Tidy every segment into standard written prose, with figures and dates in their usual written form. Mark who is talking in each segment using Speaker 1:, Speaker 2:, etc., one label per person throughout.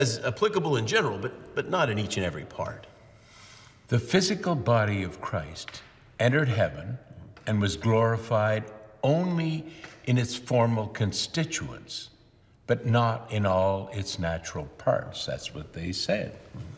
Speaker 1: as applicable in general, but not in each and every part.
Speaker 2: The physical body of Christ entered heaven and was glorified only in its formal constituents, but not in all its natural parts. That's what they said.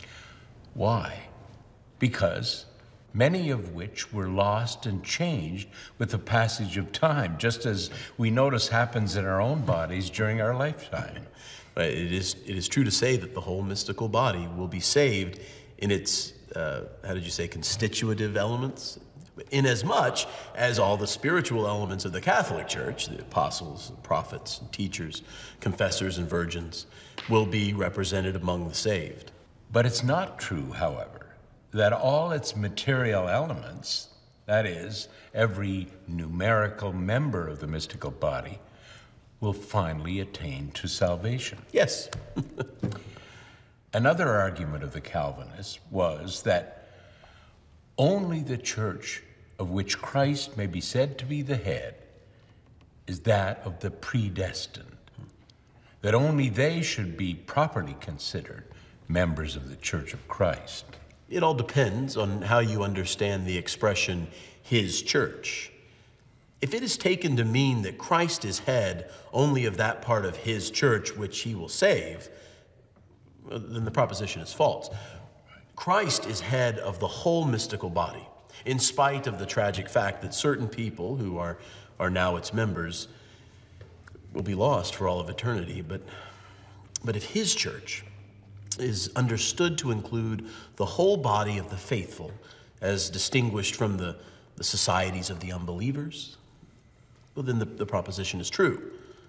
Speaker 2: Why? Because many of which were lost and changed with the passage of time, just as we notice happens in our own bodies during our lifetime.
Speaker 1: But it is true to say that the whole mystical body will be saved in its, constitutive elements, inasmuch as all the spiritual elements of the Catholic Church, the apostles, and prophets, and teachers, confessors, and virgins, will be represented among the saved.
Speaker 2: But it's not true, however, that all its material elements, that is, every numerical member of the mystical body, will finally attain to salvation.
Speaker 1: Yes.
Speaker 2: Another argument of the Calvinists was that only the church of which Christ may be said to be the head is that of the predestined, that only they should be properly considered members of the Church of Christ.
Speaker 1: It all depends on how you understand the expression, his church. If it is taken to mean that Christ is head only of that part of his church which he will save, then the proposition is false. Christ is head of the whole mystical body, in spite of the tragic fact that certain people who are now its members will be lost for all of eternity. But if his church is understood to include the whole body of the faithful, as distinguished from the societies of the unbelievers, well, then the proposition is true.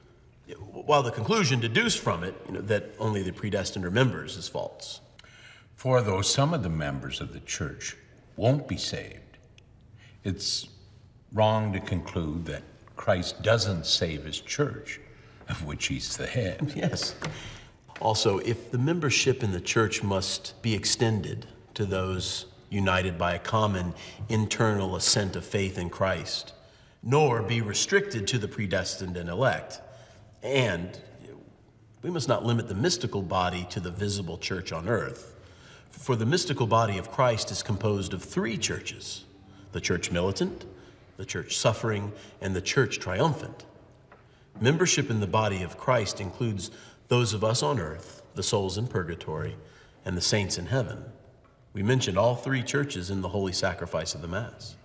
Speaker 1: While the conclusion deduced from it, that only the predestined are members, is false.
Speaker 2: For though some of the members of the church won't be saved, it's wrong to conclude that Christ doesn't save his church, of which he's the head.
Speaker 1: Yes. Also, if the membership in the church must be extended to those united by a common internal assent of faith in Christ, nor be restricted to the predestined and elect, and we must not limit the mystical body to the visible church on earth, for the mystical body of Christ is composed of three churches: the church militant, the church suffering, and the church triumphant. Membership in the body of Christ includes those of us on earth, the souls in purgatory, and the saints in heaven. We mentioned all three churches in the holy sacrifice of the Mass.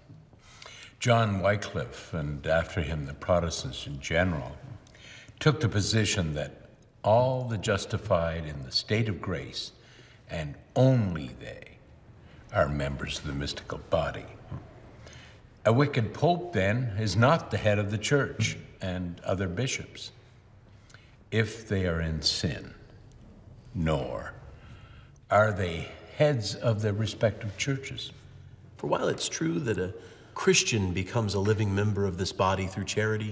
Speaker 2: John Wycliffe, and after him the Protestants in general, took the position that all the justified in the state of grace, and only they, are members of the mystical body. A wicked pope, then, is not the head of the church and other bishops, if they are in sin, nor are they heads of their respective churches.
Speaker 1: For while it's true that a Christian becomes a living member of this body through charity,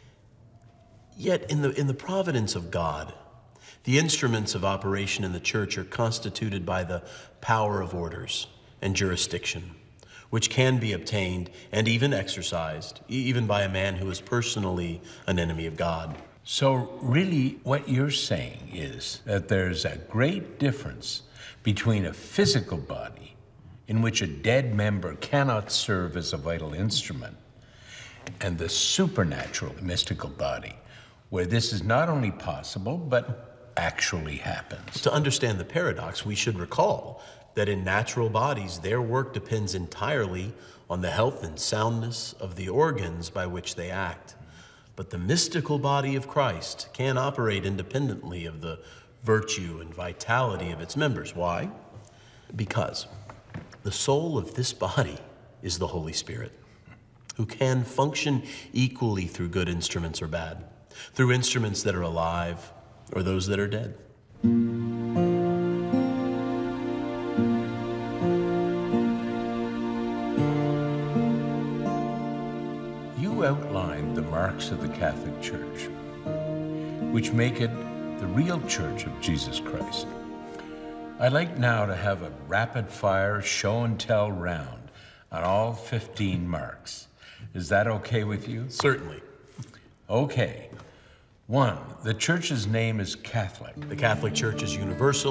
Speaker 1: yet in the providence of God, the instruments of operation in the church are constituted by the power of orders and jurisdiction, which can be obtained and even exercised, even by a man who is personally an enemy of God.
Speaker 2: So really what you're saying is that there's a great difference between a physical body in which a dead member cannot serve as a vital instrument, and the supernatural mystical body, where this is not only possible, but actually happens.
Speaker 1: To understand the paradox, we should recall that in natural bodies, their work depends entirely on the health and soundness of the organs by which they act. But the mystical body of Christ can operate independently of the virtue and vitality of its members. Why? Because the soul of this body is the Holy Spirit, who can function equally through good instruments or bad, through instruments that are alive or those that are dead.
Speaker 2: You outlined the marks of the Catholic Church, which make it the real Church of Jesus Christ. I'd like now to have a rapid-fire show-and-tell round on all 15 marks. Is that okay with you?
Speaker 1: Certainly.
Speaker 2: Okay. 1, the Church's name is Catholic.
Speaker 1: The Catholic Church is universal